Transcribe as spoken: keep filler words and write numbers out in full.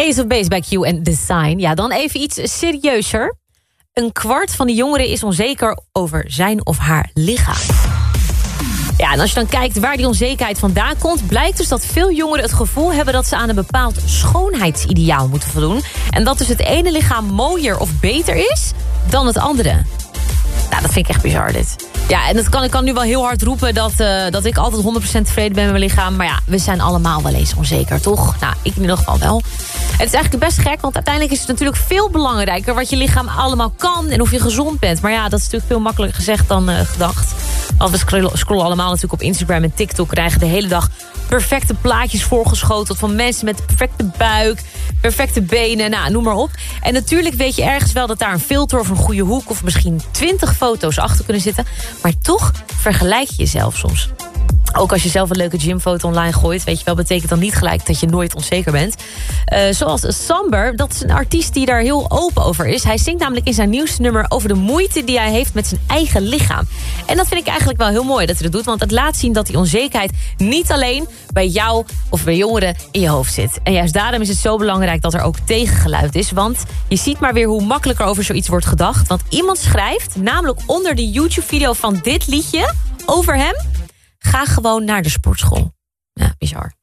Ace of Base bij Q en Design. Ja, dan even iets serieuzer. Een kwart van de jongeren is onzeker over zijn of haar lichaam. Ja, en als je dan kijkt waar die onzekerheid vandaan komt, blijkt dus dat veel jongeren het gevoel hebben dat ze aan een bepaald schoonheidsideaal moeten voldoen. En dat dus het ene lichaam mooier of beter is dan het andere. Nou, dat vind ik echt bizar dit. Ja, en dat kan, ik kan nu wel heel hard roepen dat, uh, dat ik altijd honderd procent tevreden ben met mijn lichaam. Maar ja, we zijn allemaal wel eens onzeker, toch? Nou, ik in ieder geval wel. Het is eigenlijk best gek, want uiteindelijk is het natuurlijk veel belangrijker wat je lichaam allemaal kan en of je gezond bent. Maar ja, dat is natuurlijk veel makkelijker gezegd dan uh, gedacht. Want we scrollen, scrollen allemaal natuurlijk op Instagram en TikTok, krijgen de hele dag perfecte plaatjes voorgeschoteld van mensen met perfecte buik, perfecte benen, nou, noem maar op. En natuurlijk weet je ergens wel dat daar een filter of een goede hoek of misschien twintig foto's achter kunnen zitten. Maar toch vergelijk je jezelf soms. Ook als je zelf een leuke gymfoto online gooit, weet je wel, betekent dan niet gelijk dat je nooit onzeker bent. Uh, zoals Samber, dat is een artiest die daar heel open over is. Hij zingt namelijk in zijn nieuwste nummer over de moeite die hij heeft met zijn eigen lichaam. En dat vind ik eigenlijk wel heel mooi dat hij dat doet, want het laat zien dat die onzekerheid niet alleen bij jou of bij jongeren in je hoofd zit. En juist daarom is het zo belangrijk dat er ook tegengeluid is, want je ziet maar weer hoe makkelijker over zoiets wordt gedacht. Want iemand schrijft, namelijk onder de YouTube-video van dit liedje over hem, ga gewoon naar de sportschool. Ja, bizar.